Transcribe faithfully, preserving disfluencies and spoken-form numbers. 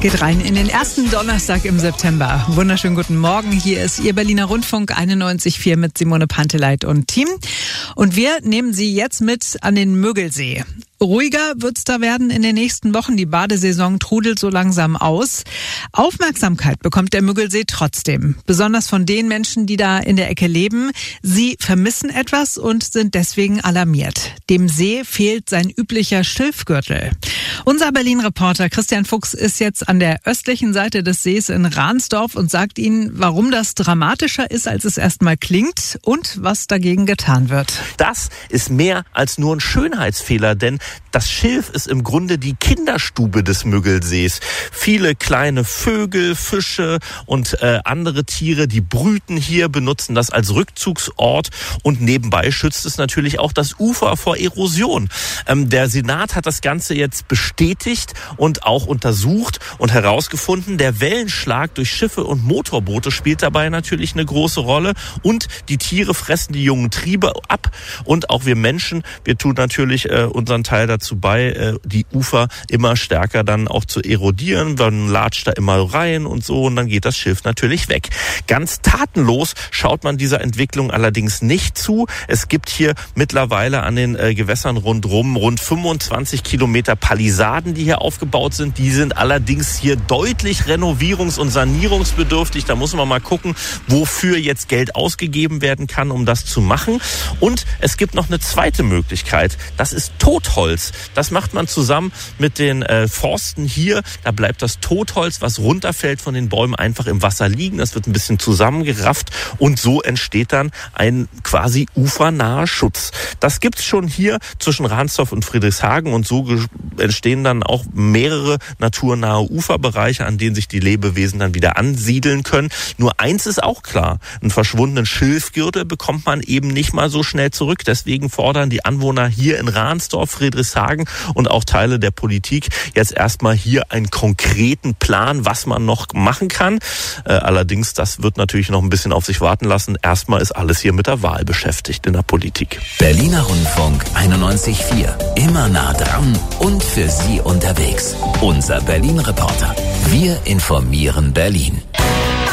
Geht rein in den ersten Donnerstag im September. Wunderschönen guten Morgen. Hier ist Ihr Berliner Rundfunk einundneunzig Komma vier mit Simone Panteleit und Team. Und wir nehmen Sie jetzt mit an den Müggelsee. Ruhiger wird's da werden in den nächsten Wochen. Die Badesaison trudelt so langsam aus. Aufmerksamkeit bekommt der Müggelsee trotzdem. Besonders von den Menschen, die da in der Ecke leben. Sie vermissen etwas und sind deswegen alarmiert. Dem See fehlt sein üblicher Schilfgürtel. Unser Berlin-Reporter Christian Fuchs ist jetzt an der östlichen Seite des Sees in Ransdorf und sagt Ihnen, warum das dramatischer ist, als es erstmal klingt und was dagegen getan wird. Das ist mehr als nur ein Schönheitsfehler, denn das Schilf ist im Grunde die Kinderstube des Müggelsees. Viele kleine Vögel, Fische und äh, andere Tiere, die brüten hier, benutzen das als Rückzugsort und nebenbei schützt es natürlich auch das Ufer vor Erosion. Ähm, der Senat hat das Ganze jetzt bestätigt und auch untersucht und herausgefunden, der Wellenschlag durch Schiffe und Motorboote spielt dabei natürlich eine große Rolle und die Tiere fressen die jungen Triebe ab und auch wir Menschen, wir tun natürlich äh, unseren Teil dazu bei, die Ufer immer stärker dann auch zu erodieren. Man latscht da immer rein und so und dann geht das Schiff natürlich weg. Ganz tatenlos schaut man dieser Entwicklung allerdings nicht zu. Es gibt hier mittlerweile an den äh, Gewässern rundrum rund fünfundzwanzig Kilometer Palisaden, die hier aufgebaut sind. Die sind allerdings hier deutlich renovierungs- und sanierungsbedürftig. Da muss man mal gucken, wofür jetzt Geld ausgegeben werden kann, um das zu machen. Und es gibt noch eine zweite Möglichkeit. Das ist Totholz. Das macht man zusammen mit den äh, Forsten hier. Da bleibt das Totholz, was runterfällt von den Bäumen, einfach im Wasser liegen. Das wird ein bisschen zusammengerafft und so entsteht dann ein quasi ufernaher Schutz. Das gibt's schon hier zwischen Ransdorf und Friedrichshagen und so ge- entstehen dann auch mehrere naturnahe Uferbereiche, an denen sich die Lebewesen dann wieder ansiedeln können. Nur eins ist auch klar, einen verschwundenen Schilfgürtel bekommt man eben nicht mal so schnell zurück. Deswegen fordern die Anwohner hier in Ransdorf, Friedrichshagen und auch Teile der Politik jetzt erstmal hier einen konkreten Plan, was man noch machen kann. Äh, allerdings, das wird natürlich noch ein bisschen auf sich warten lassen. Erstmal ist alles hier mit der Wahl beschäftigt in der Politik. Berliner Rundfunk einundneunzig Komma vier. Immer nah dran und für Sie unterwegs. Unser Berlin-Reporter. Wir informieren Berlin.